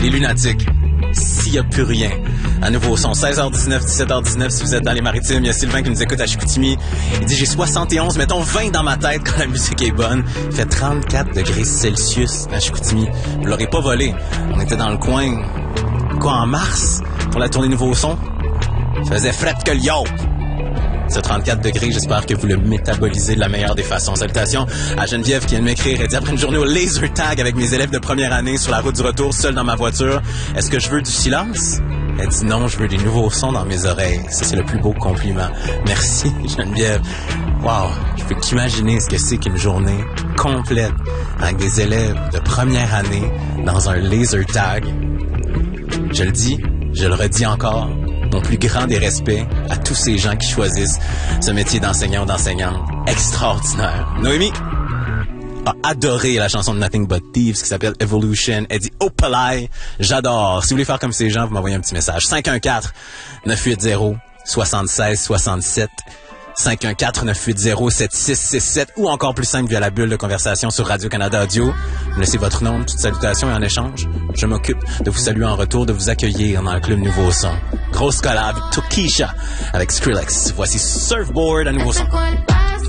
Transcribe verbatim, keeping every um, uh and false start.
les lunatiques. S'il n'y a plus rien. À nouveau son, seize heures dix-neuf, dix-sept heures dix-neuf, si vous êtes dans les Maritimes, il y a Sylvain qui nous écoute à Chicoutimi. Il dit, j'ai soixante et onze, mettons vingt dans ma tête quand la musique est bonne. Il fait trente-quatre degrés Celsius à Chicoutimi. Vous l'aurez pas volé. On était dans le coin, quoi, en mars, pour la tournée Nouveau Son. Il faisait fret que le yo. Ce trente-quatre degrés, j'espère que vous le métabolisez de la meilleure des façons. Salutations à Geneviève qui vient de m'écrire. Elle dit, après une journée au laser tag avec mes élèves de première année sur la route du retour, seul dans ma voiture, est-ce que je veux du silence? Elle dit non, je veux des nouveaux sons dans mes oreilles. Ça, c'est le plus beau compliment. Merci, Geneviève. Wow, je peux qu'imaginer ce que c'est qu'une journée complète avec des élèves de première année dans un laser tag. Je le dis, je le redis encore, mon plus grand des respects à tous ces gens qui choisissent ce métier d'enseignant ou d'enseignante extraordinaire. Noémie a adoré la chanson de Nothing But Thieves qui s'appelle Evolution. Elle dit « Opalai, j'adore ». Si vous voulez faire comme ces gens, vous m'envoyez un petit message. cinq un quatre, neuf huit zéro, six six six sept cinq un quatre, neuf huit zéro, sept six six sept ou encore plus simple via la bulle de conversation sur Radio-Canada Audio. Vous laissez votre nom, toute salutation et en échange, je m'occupe de vous saluer en retour, de vous accueillir dans le club Nouveau Son. Grosse collab, Tokisha avec Skrillex. Voici Surfboard à Nouveau Son.